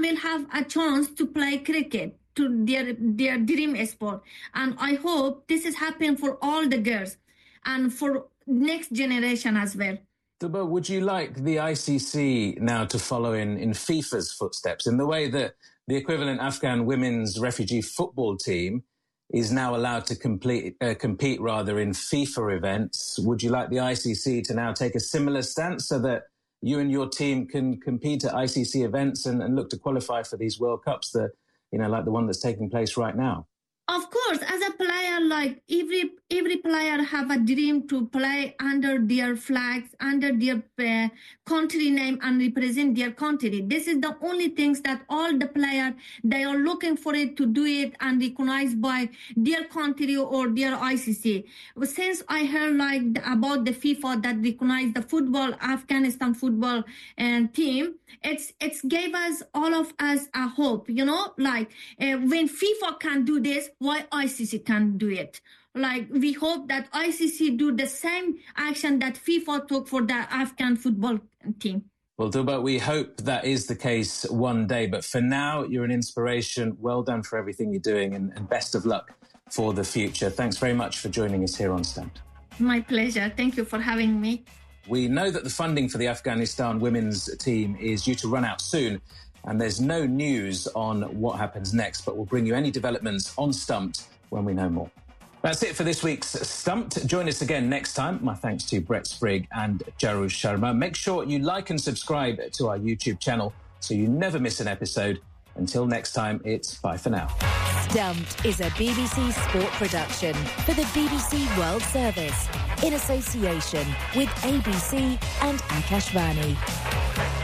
will have a chance to play cricket, to their dream sport. And I hope this is happening for all the girls and for next generation as well. Tuba, would you like the ICC now to follow in FIFA's footsteps in the way that the equivalent Afghan women's refugee football team is now allowed to compete in FIFA events? Would you like the ICC to now take a similar stance so that you and your team can compete at ICC events and look to qualify for these World Cups that, like the one that's taking place right now? Of course, as a player, like every player have a dream to play under their flags, under their country name and represent their country. This is the only things that all the players, they are looking for it to do it and recognized by their country or their ICC. Since I heard about the FIFA that recognized the Afghanistan football team, it's gave us, all of us, a hope, when FIFA can do this, why ICC can't do it? We hope that ICC do the same action that FIFA took for the Afghan football team. Well, Tuba, we hope that is the case one day. But for now, you're an inspiration. Well done for everything you're doing and best of luck for the future. Thanks very much for joining us here on Stamped. My pleasure. Thank you for having me. We know that the funding for the Afghanistan women's team is due to run out soon, and there's no news on what happens next, but we'll bring you any developments on Stumped when we know more. That's it for this week's Stumped. Join us again next time. My thanks to Brett Sprigg and Jarush Sharma. Make sure you like and subscribe to our YouTube channel so you never miss an episode. Until next time, it's bye for now. Stumped is a BBC Sport production for the BBC World Service in association with ABC and Akashvani.